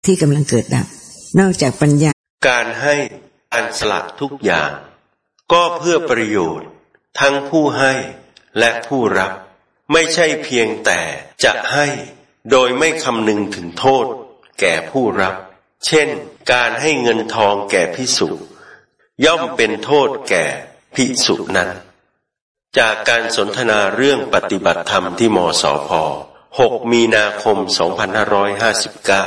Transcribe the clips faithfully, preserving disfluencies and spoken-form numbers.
ที่กำลังเกิดดับนอกจากปัญญาการให้การสละทุกอย่างก็เพื่อประโยชน์ทั้งผู้ให้และผู้รับไม่ใช่เพียงแต่จะให้โดยไม่คำนึงถึงโทษแก่ผู้รับเช่นการให้เงินทองแก่ภิกษุย่อมเป็นโทษแก่ภิกษุนั้นจากการสนทนาเรื่องปฏิบัติธรรมที่มสพหกมีนาคมสองพันห้าร้อยห้าสิบเก้า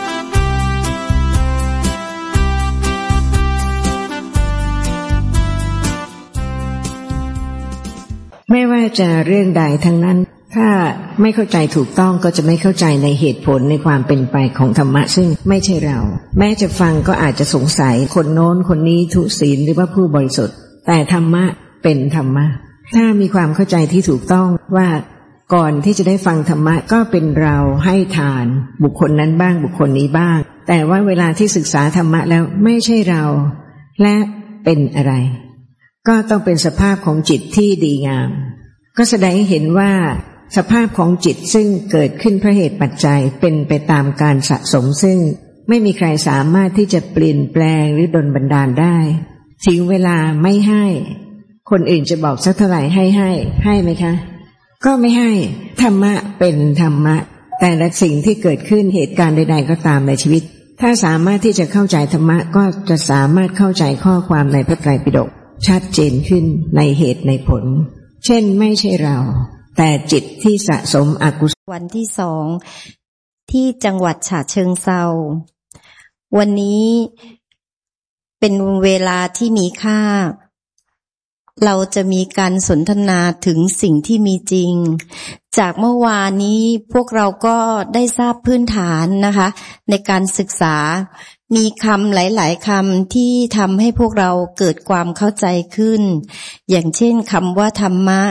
ไม่ว่าจะเรื่องใดทั้งนั้นถ้าไม่เข้าใจถูกต้องก็จะไม่เข้าใจในเหตุผลในความเป็นไปของธรรมะซึ่งไม่ใช่เราแม้จะฟังก็อาจจะสงสัยคนโน้นคนนี้ทุศีลหรือว่าผู้บริสุทธิ์แต่ธรรมะเป็นธรรมะถ้ามีความเข้าใจที่ถูกต้องว่าก่อนที่จะได้ฟังธรรมะก็เป็นเราให้ทานบุคคลนั้นบ้างบุคคลนี้บ้างแต่ว่าเวลาที่ศึกษาธรรมะแล้วไม่ใช่เราและเป็นอะไรก็ต้องเป็นสภาพของจิตที่ดีงามก็แสดงให้เห็นว่าสภาพของจิตซึ่งเกิดขึ้นเพราะเหตุปัจจัยเป็นไปตามการสะสมซึ่งไม่มีใครสามารถที่จะเปลี่ยนแปลงหรือดลบันดาลได้ถึงเวลาไม่ให้คนอื่นจะบอกสักเท่าไหร่ให้ให้ให้ไหมคะก็ไม่ให้ธรรมะเป็นธรรมะแต่ละสิ่งที่เกิดขึ้นเหตุการณ์ใดๆก็ตามในชีวิตถ้าสามารถที่จะเข้าใจธรรมะก็จะสามารถเข้าใจข้อความในพระไตรปิฎกชัดเจนขึ้นในเหตุในผลเช่นไม่ใช่เราแต่จิตที่สะสมอกุศลวันที่สองที่จังหวัดฉะเชิงเทราวันนี้เป็นเวลาที่มีค่าเราจะมีการสนทนาถึงสิ่งที่มีจริงจากเมื่อวานนี้พวกเราก็ได้ทราบพื้นฐานนะคะในการศึกษามีคำหลายๆคำที่ทำให้พวกเราเกิดความเข้าใจขึ้นอย่างเช่นคำว่าธรรมะ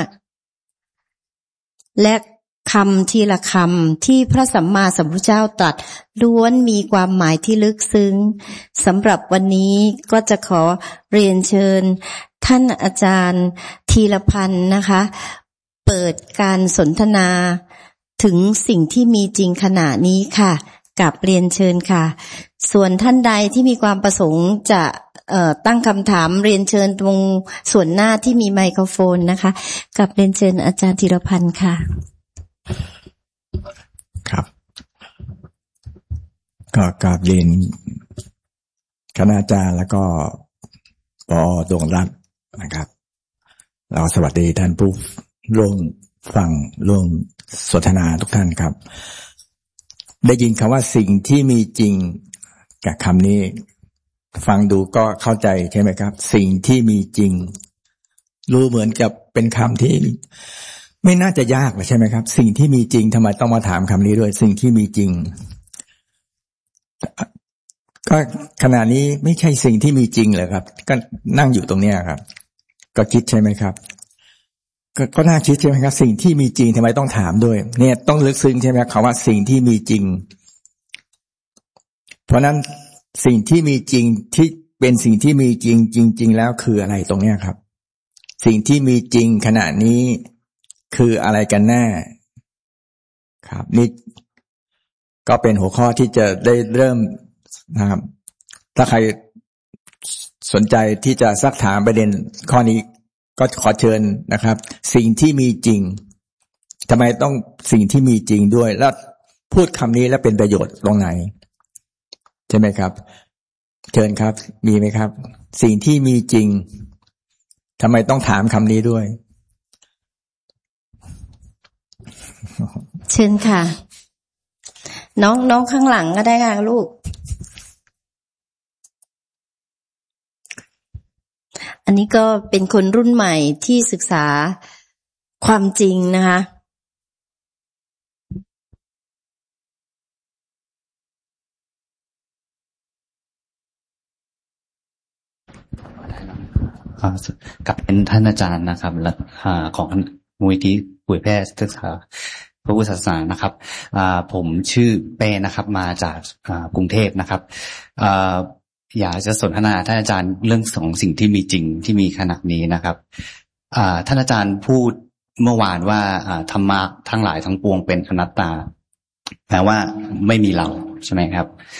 และคำทีละคำที่พระสัมมาสัมพุทธเจ้าตรัสล้วนมีความหมายที่ลึกซึ้งสำหรับวันนี้ก็จะขอเรียนเชิญท่านอาจารย์ธีรพันธ์นะคะเปิดการสนทนาถึงสิ่งที่มีจริงขณะนี้ค่ะกับเรียนเชิญค่ะส่วนท่านใดที่มีความประสงค์จะเอ่อตั้งคำถามเรียนเชิญตรงส่วนหน้าที่มีไมโครโฟนนะคะกับเรียนเชิญอาจารย์ธีรพันธ์ค่ะครับก็กราบเรียนคณาจารย์แล้วก็ปอดวงรัตน์นะครับเราสวัสดีท่านผู้ร่วมฟังร่วมสนทนาทุกท่านครับได้ยินคำว่าสิ่งที่มีจริงกับคำนี้ฟังดูก็เข้าใจใช่ไหมครับสิ่งที่มีจริงรู้เหมือนกับเป็นคำที่ไม่น่าจะยากเลยใช่ไหมครับสิ่งที่มีจริงทำไมต้องมาถามคำนี้ด้วยสิ่งที่มีจริงก็ขณะนี้ไม่ใช่สิ่งที่มีจริงเลยครับก็นั่งอยู่ตรงเนี้ยครับก็คิดใช่ไหมครับก็ก็น่าคิดใช่ไหมครับสิ่งที่มีจริงทำไมต้องถามด้วยเนี่ยต้องลึกซึ้งใช่ไหมคำว่าสิ่งที่มีจริงเพราะนั้นสิ่งที่มีจริงที่เป็นสิ่งที่มีจริงจริงๆแล้วคืออะไรตรงเนี้ยครับสิ่งที่มีจริงขณะนี้คืออะไรกันแน่ครับนี่ก็เป็นหัวข้อที่จะได้เริ่มนะครับถ้าใครสนใจที่จะซักถามประเด็นข้อนี้ก็ขอเชิญนะครับสิ่งที่มีจริงทำไมต้องสิ่งที่มีจริงด้วยแล้วพูดคำนี้แล้วเป็นประโยชน์ตรงไหนใช่ไหมครับเชิญครับมีไหมครับสิ่งที่มีจริงทำไมต้องถามคำนี้ด้วยเชิญค่ะน้องน้องข้างหลังก็ได้ค่ะลูกอันนี้ก็เป็นคนรุ่นใหม่ที่ศึกษาความจริงนะคะกับเป็นท่านอาจารย์นะครับและของมูลนิธิเผยแพร่ศึกษาพระพุทธศาสนานะครับผมชื่อเป้นะครับมาจากกรุงเทพนะครับอยากจะสนทนาท่านอาจารย์เรื่องของสิ่งที่มีจริงที่มีขณะนี้นะครับท่านอาจารย์พูดเมื่อวานว่าธรรมะทั้งหลายทั้งปวงเป็นอนัตตาแปลว่าไม่มีเราใช่ไหมครับ